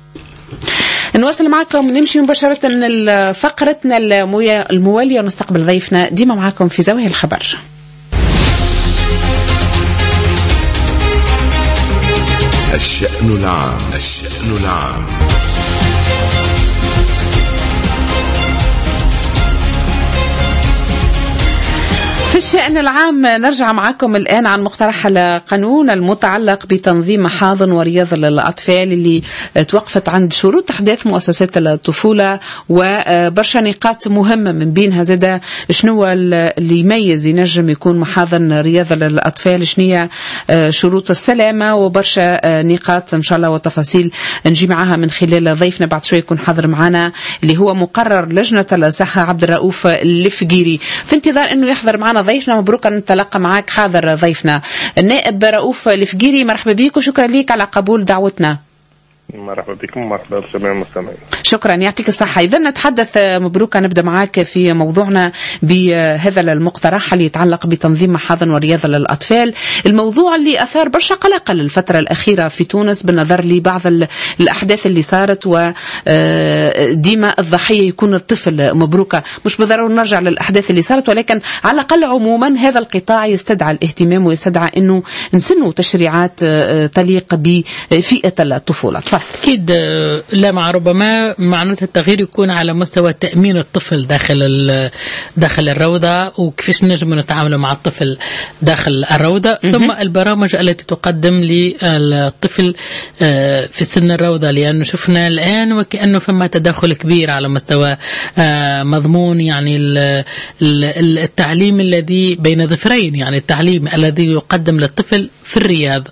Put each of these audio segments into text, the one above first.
نواصل معكم، نمشي مباشرة لفقرتنا الموالية ونستقبل ضيفنا ديما معكم في زوايا الخبر. الشأن العام. الشأن العام. في الشأن العام نرجع معكم الآن عن مقترح القانون المتعلق بتنظيم محاضن ورياض للأطفال اللي توقفت عند شروط أحداث مؤسسات الطفولة، وبرشا نقاط مهمة من بينها زادة شنو اللي يميز ينجم يكون محاضن رياض للأطفال، شنو شروط السلامة، وبرشا نقاط إن شاء الله وتفاصيل نجي معها من خلال ضيفنا بعد شوي يكون حاضر معنا اللي هو مقرر لجنة الصحة عبد الرؤوف الفقيري. في انتظار أنه يحضر معنا ضيفنا، مبروك أن نتلقى معك حاضر ضيفنا النائب رؤوف الفقيري. مرحبا بك وشكرا لك على قبول دعوتنا. مرحبا بكم، مرحبا بجميع المستمعين. شكرا، يعطيك الصحة. إذا نتحدث مبروك نبدأ معك في موضوعنا بهذا المقترح اللي يتعلق بتنظيم محاضن ورياضة للأطفال، الموضوع اللي أثار برشا قلق الفترة الأخيرة في تونس بالنظر لبعض الأحداث اللي صارت، وديما الضحية يكون الطفل. مبروك مش بالضرورة نرجع للأحداث اللي صارت، ولكن على الأقل عموما هذا القطاع يستدعى الاهتمام ويستدعى أنه نسنوا تشريعات تليق بفئة الطفولة. أكيد لا، مع ربما معناتها التغيير يكون على مستوى تأمين الطفل داخل الروضة، وكيفاش نجم نتعامل مع الطفل داخل الروضة، ثم البرامج التي تقدم للطفل في سن الروضة، لأنه شفنا الآن وكأنه فما تدخل كبير على مستوى مضمون، يعني التعليم الذي بين ظفرين، يعني التعليم الذي يقدم للطفل في الرياض.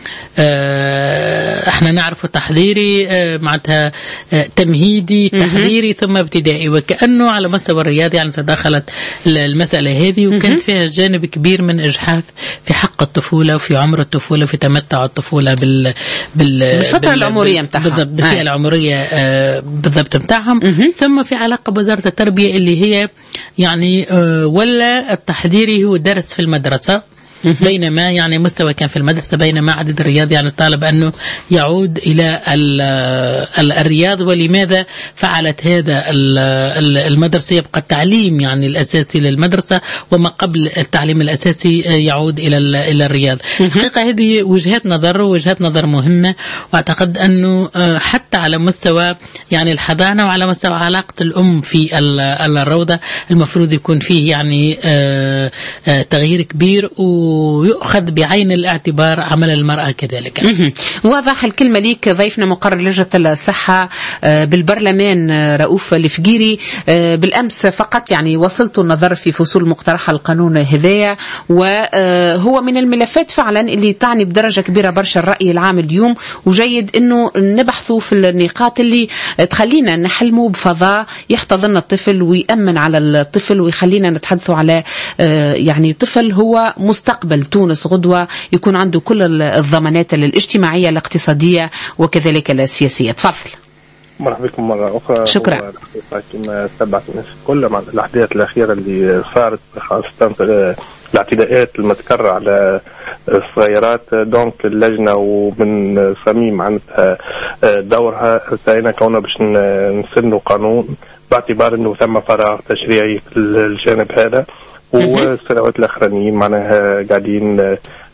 احنا نعرف تحضيري معناتها تمهيدي تحضيري ثم ابتدائي، وكأنه على مستوى الرياضي يعني تدخلت المسألة هذه، وكانت فيها جانب كبير من إجحاف في حق الطفولة وفي عمر الطفولة وفي تمتع الطفولة بالفترة العمرية متاعها، بالفئة العمرية بالضبط متاعهم. ثم في علاقة بوزارة التربية اللي هي يعني ولا التحضيري هو درس في المدرسة، بينما يعني مستوى كان في المدرسة، بينما عدد الرياض يعني الطالب أنه يعود إلى الرياض. ولماذا فعلت هذا المدرسة؟ يبقى التعليم يعني الأساسي للمدرسة، وما قبل التعليم الأساسي يعود إلى الرياض. الحقيقة هذه وجهات نظر مهمة، وأعتقد أنه حتى على مستوى يعني الحضانة وعلى مستوى علاقة الأم في الروضة المفروض يكون فيه يعني تغيير كبير، ويؤخذ بعين الاعتبار عمل المرأة كذلك. واضح الكلمة ليك ضيفنا مقرر لجنة الصحة بالبرلمان رؤوف الفقيري. بالأمس فقط يعني وصلت النظر في فصول مقترح القانون هذايا، وهو من الملفات فعلا اللي تعني بدرجة كبيرة برشا الرأي العام اليوم، وجيد أنه نبحثوا في النقاط اللي تخلينا نحلموا بفضاء يحتضن الطفل ويأمن على الطفل، ويخلينا نتحدثوا على يعني طفل هو مستقبل تونس غدوة، يكون عنده كل الضمانات الاجتماعية الاقتصادية وكذلك السياسية. تفضل. مرحبا بكم مرة أخرى. شكرا. كما تبعت الناس كل مع الأحداث الأخيرة اللي صارت، خاصة الاعتداءات المتكررة على الصغيرات، دونك اللجنة ومن صميم معناتها دورها سعينا كونا باش نسنوا قانون باعتبار أنه ثم فراغ تشريعي في الجانب هذا، والسنوات الأخرانيين معناها قاعدين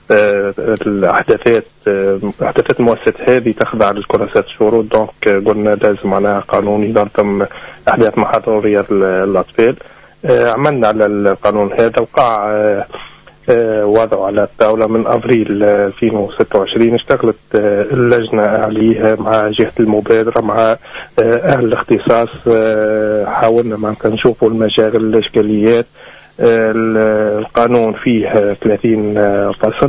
احداثات المؤسسات هذه تخضع للكراسات الشروط، دونك قلنا لازم معناها قانون ينظم احداث محاضن رياض الاطفال. عملنا على القانون هذا، وقع وضعه على الطاولة من أبريل 2026. اشتغلت اللجنة عليه مع جهة المبادرة مع أهل الاختصاص، حاولنا ما نشوفوا المجال الإشكاليات. القانون فيه 30 فصل،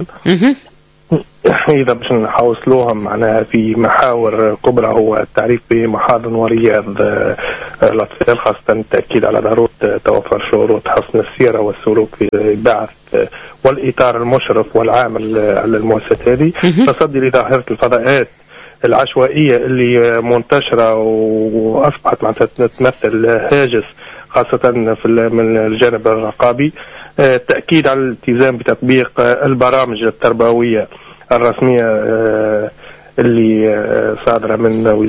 إذا باش نحوصلوهم معناها في محاور كبرى، هو التعريف بمحاضن ورياض الأطفال، خاصة التأكيد على ضرورة توفر شروط حسن السيرة والسلوك في البعث والإطار المشرف والعامل على المؤسسات هذه، تصدي لظاهرة الفضاءات العشوائية اللي منتشرة وأصبحت معناتها تمثل هاجس خاصة من الجانب الرقابي. التأكيد على الالتزام بتطبيق البرامج التربوية الرسمية اللي صادرة من وزارة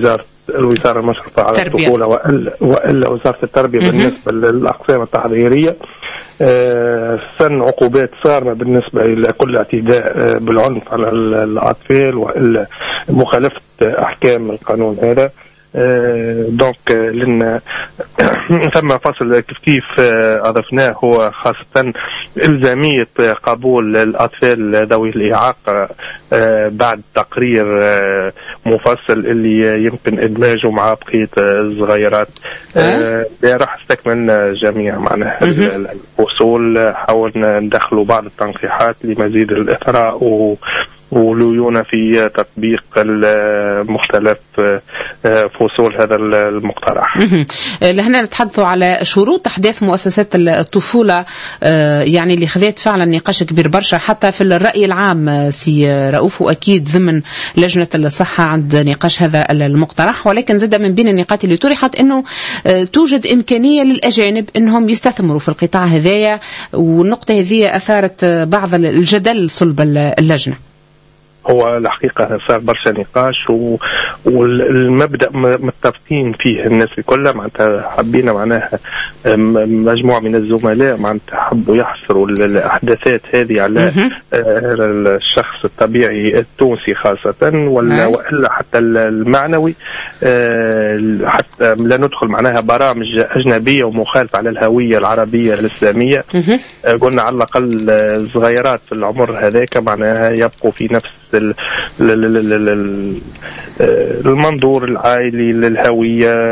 الوزارة المشرفة على الطفولة وإلا وزارة التربية بالنسبة للأقسام التحضيرية. سن عقوبات صارمة بالنسبة إلى كل اعتداء بالعنف على الأطفال وإلا مخالفة أحكام القانون هذا. دونك لأن ثم فصل كيف أضفناه هو خاصة إلزامية قبول الأطفال ذوي الإعاقة بعد تقرير مفصل اللي يمكن إدماجه مع بقية الصغيرات. راح استكملنا جميع معناها الفصول، حاولنا ندخلوا بعض التنقيحات لمزيد الإثراء وليونا في تطبيق مختلف فصول هذا المقترح. لهنا نتحدثوا على شروط أحداث مؤسسات الطفولة، يعني اللي خذت فعلا نقاش كبير برشا حتى في الرأي العام سي رؤوف، وأكيد ضمن لجنة الصحة عند نقاش هذا المقترح. ولكن زاد من بين النقاط اللي طرحت أنه توجد إمكانية للأجانب أنهم يستثمروا في القطاع هذايا، والنقطة هذه أثارت بعض الجدل صلب اللجنة. هو الحقيقة صار برشا نقاش والمبدأ متفقين فيه الناس كلها، معناتها حبينا معناها مجموعة من الزملاء معناتها حبوا يحصروا الأحداثات هذه على الشخص الطبيعي التونسي خاصة وإلا حتى المعنوي، حتى لا ندخل معناها برامج أجنبية ومخالفة على الهوية العربية الإسلامية. قلنا على الأقل الصغيرات في العمر هذاك معناها يبقوا في نفس المنظور العائلي للهوية.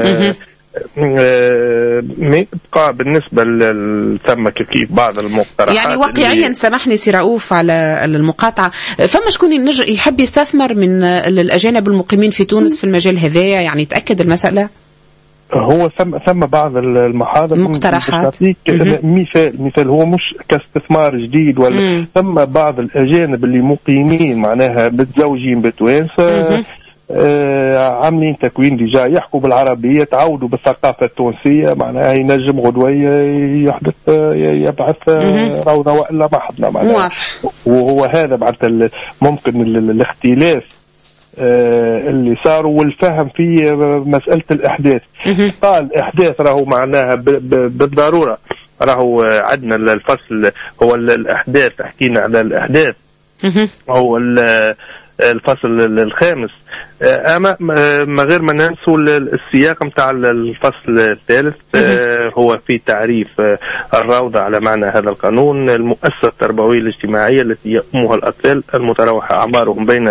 بقى بالنسبة ثم كيف بعض المقترحات يعني واقعيا سامحني سي رؤوف على المقاطعة، فما شكون يحب يستثمر من الأجانب المقيمين في تونس في المجال هذايا، يعني يتأكد المسألة؟ هو ثم بعض المحاضر مقترحات. مثال هو مش كاستثمار جديد ولا ثم بعض الأجانب اللي مقيمين معناها متزوجين بتوانسة عاملين تكوين ديجا يحكوا بالعربية، تعودوا بالثقافة التونسية، معناها ينجم غدوية يبعث روضة وإلا محضنا معناها. وهو هذا بعد ممكن الاختلاف اللي صاروا والفهم في مسألة الإحداث. قال إحداث راهو معناها بالضرورة راهو عندنا الفصل هو الإحداث، حكينا على الإحداث هو الفصل الخامس. أما ما غير ما ننسوا السياق متاع الفصل الثالث هو في تعريف الروضة على معنى هذا القانون: المؤسسة التربوية الاجتماعية التي يقومها الأطفال المتراوحة أعمارهم بين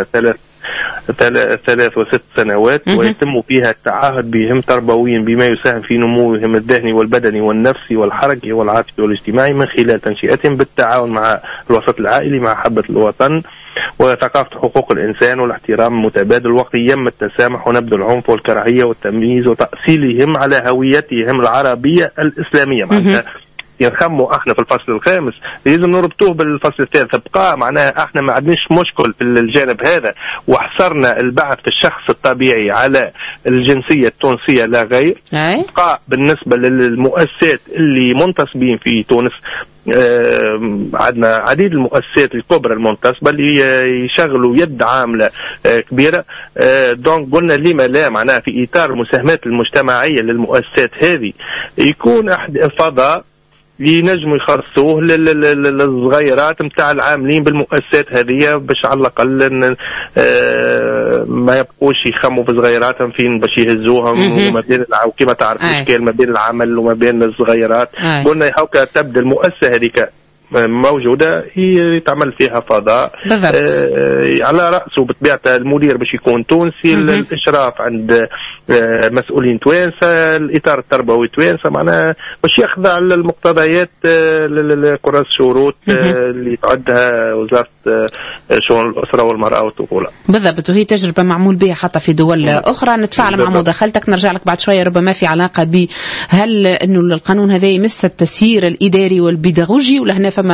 3 و6 سنوات ويتم فيها التعهد بهم تربويا بما يساهم في نموهم الذهني والبدني والنفسي والحركي والعاطفي والاجتماعي من خلال تنشئتهم بالتعاون مع الوسط العائلي مع محبة الوطن وثقافة حقوق الإنسان والاحترام المتبادل وقيم التسامح ونبذ العنف والكراهية والتمييز وتأصيلهم على هويتهم العربية الإسلامية. معناتها ينخموا احنا في الفصل الخامس لازم نربطوه بالفصل الثالث. بقى معناها احنا ما عندناش مشكل في الجانب هذا، وحصرنا البحث في الشخص الطبيعي على الجنسية التونسية لا غير. بقى بالنسبة للمؤسسات اللي منتصبين في تونس عندنا عديد المؤسسات الكبرى المنتصبة اللي يشغلوا يد عاملة كبيرة. دونك قلنا لما لا معناها في إطار المساهمات المجتمعية للمؤسسات هذه يكون فضاء ينجموا يخصوه للصغيرات متاع العاملين بالمؤسسات هذه باش على الأقل ما يبقوش يخموا في صغيراتهم فين باش يهزوهم وما بين وكما تعرف الإشكال ما بين العمل وما بين الصغيرات. قلنا هاكا تبدأ المؤسسة هذيك موجودة يتعمل فيها فضاء على رأسه بطبيعة المدير باش يكون تونسي، الإشراف عند مسؤولين توانسة، الإطار التربوي توانسة، معناها باش يخضع للمقتضيات لكرة الشروط اللي تعدها وزارة شؤون الأسرة والمرأة والطفولة. بالضبط، وهي تجربة معمول بها حتى في دول أخرى. نتفاعل مع مداخلتك، نرجع لك بعد شوية. ربما في علاقة بهل إنه القانون هذا يمس التسيير الإداري والبيداغوجي ولا هنا فما